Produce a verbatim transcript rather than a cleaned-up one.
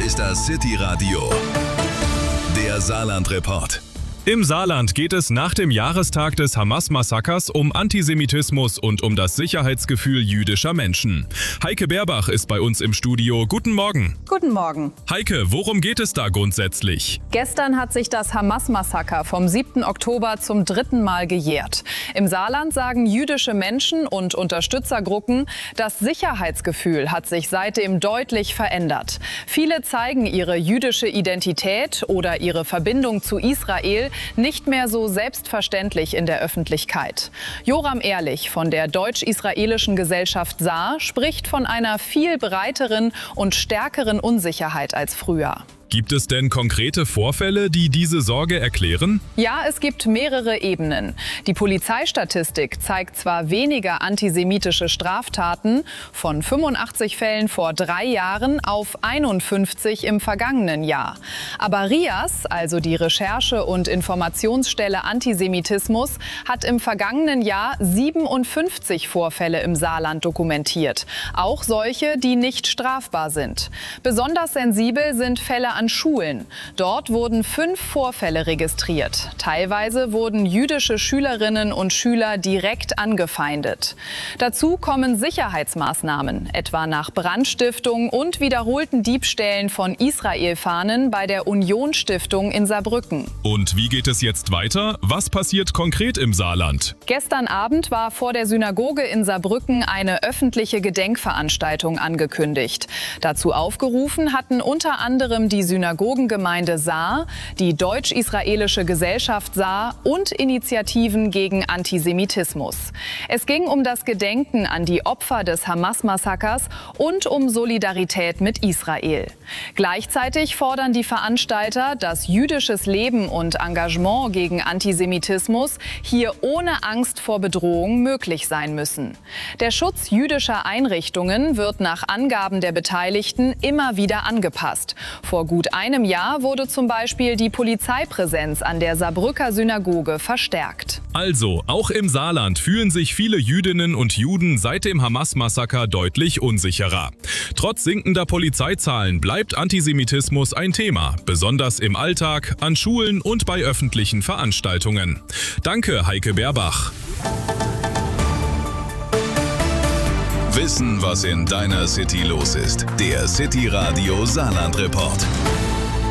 ist das City Radio, der Saarland-Report. Im Saarland geht es nach dem Jahrestag des Hamas-Massakers um Antisemitismus und um das Sicherheitsgefühl jüdischer Menschen. Heike Berbach ist bei uns im Studio. Guten Morgen. Guten Morgen. Heike, worum geht es da grundsätzlich? Gestern hat sich das Hamas-Massaker vom siebten Oktober zum dritten Mal gejährt. Im Saarland sagen jüdische Menschen und Unterstützergruppen, das Sicherheitsgefühl hat sich seitdem deutlich verändert. Viele zeigen ihre jüdische Identität oder ihre Verbindung zu Israel nicht mehr so selbstverständlich in der Öffentlichkeit. Joram Ehrlich von der Deutsch-Israelischen Gesellschaft Saar spricht von einer viel breiteren und stärkeren Unsicherheit als früher. Gibt es denn konkrete Vorfälle, die diese Sorge erklären? Ja, es gibt mehrere Ebenen. Die Polizeistatistik zeigt zwar weniger antisemitische Straftaten, von fünfundachtzig Fällen vor drei Jahren auf einundfünfzig im vergangenen Jahr. Aber R I A S, also die Recherche- und Informationsstelle Antisemitismus, hat im vergangenen Jahr siebenundfünfzig Vorfälle im Saarland dokumentiert. Auch solche, die nicht strafbar sind. Besonders sensibel sind Fälle an Schulen. Dort wurden fünf Vorfälle registriert. Teilweise wurden jüdische Schülerinnen und Schüler direkt angefeindet. Dazu kommen Sicherheitsmaßnahmen, etwa nach Brandstiftung und wiederholten Diebstählen von Israel-Fahnen bei der Union-Stiftung in Saarbrücken. Und wie geht es jetzt weiter? Was passiert konkret im Saarland? Gestern Abend war vor der Synagoge in Saarbrücken eine öffentliche Gedenkveranstaltung angekündigt. Dazu aufgerufen hatten unter anderem die Synagogengemeinde Saar, die Deutsch-Israelische Gesellschaft Saar und Initiativen gegen Antisemitismus. Es ging um das Gedenken an die Opfer des Hamas-Massakers und um Solidarität mit Israel. Gleichzeitig fordern die Veranstalter, dass jüdisches Leben und Engagement gegen Antisemitismus hier ohne Angst vor Bedrohung möglich sein müssen. Der Schutz jüdischer Einrichtungen wird nach Angaben der Beteiligten immer wieder angepasst. Vor gut einem Jahr wurde zum Beispiel die Polizeipräsenz an der Saarbrücker Synagoge verstärkt. Also, auch im Saarland fühlen sich viele Jüdinnen und Juden seit dem Hamas-Massaker deutlich unsicherer. Trotz sinkender Polizeizahlen bleibt Antisemitismus ein Thema, besonders im Alltag, an Schulen und bei öffentlichen Veranstaltungen. Danke, Heike Berbach. Wissen, was in deiner City los ist. Der City Radio Saarland-Report.